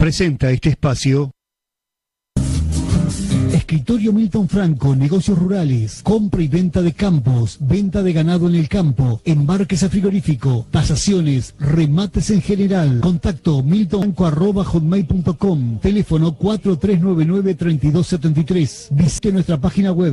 Presenta este espacio. Escritorio Milton Franco, negocios rurales, compra y venta de campos, venta de ganado en el campo, embarques a frigorífico, tasaciones, remates en general. Contacto miltonfranco@hotmail.com, teléfono 4399-3273. Visite nuestra página web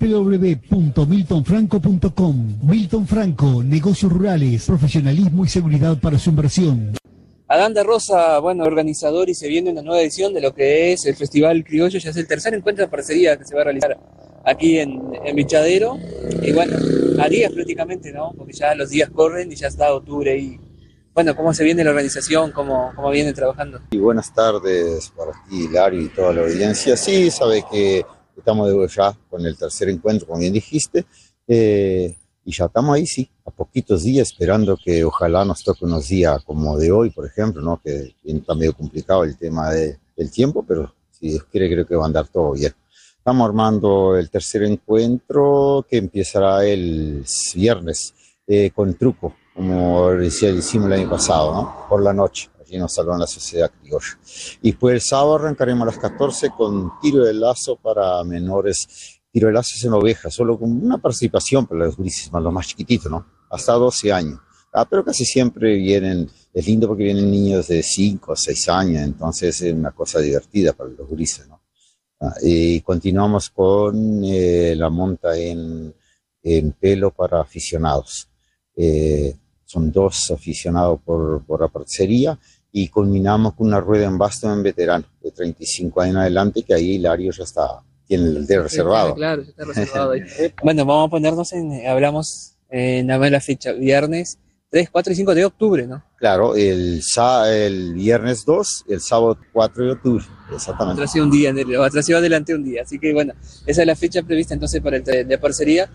www.miltonfranco.com. Milton Franco, negocios rurales, profesionalismo y seguridad para su inversión. Adán de Rosa, bueno, organizador, y se viene una nueva edición de lo que es el Festival Criollo. Ya es el tercer encuentro de parcería que se va a realizar aquí en Bichadero. Y bueno, a días prácticamente, ¿no? Porque ya los días corren y ya está octubre. Y bueno, ¿cómo se viene la organización? ¿Cómo vienen trabajando? Y buenas tardes para ti, Hilario, y toda la audiencia. Sí, sabe que estamos ya con el tercer encuentro, como bien dijiste. Y ya estamos ahí, sí, a poquitos días, esperando que ojalá nos toque unos días como de hoy, por ejemplo, ¿no? Que está medio complicado el tema del tiempo, pero si Dios quiere, creo que va a andar todo bien. Estamos armando el tercer encuentro que empezará el viernes con truco, como hicimos el año pasado, ¿no? Por la noche, allí en el Salón de la Sociedad Criolla. Y después el sábado arrancaremos a las 14 con tiro de lazo para menores. Tiro de lazo en ovejas, solo con una participación para los grises, los más chiquititos, ¿no? Hasta 12 años. Pero casi siempre vienen, es lindo porque vienen niños de 5 o 6 años, entonces es una cosa divertida para los grises, ¿no? Y continuamos con la monta en pelo para aficionados. Son 2 aficionados por la parcería, y culminamos con una rueda en basto en veterano, de 35 años en adelante, que ahí Hilario ya está. Tiene el de reservado. Claro, ya está reservado ahí. Bueno, vamos a ponernos hablamos en la fecha, viernes 3, 4 y 5 de octubre, ¿no? Claro, el viernes 2, el sábado 4 de octubre, exactamente. Atrasado adelante un día, así que bueno, esa es la fecha prevista entonces para el de parcería.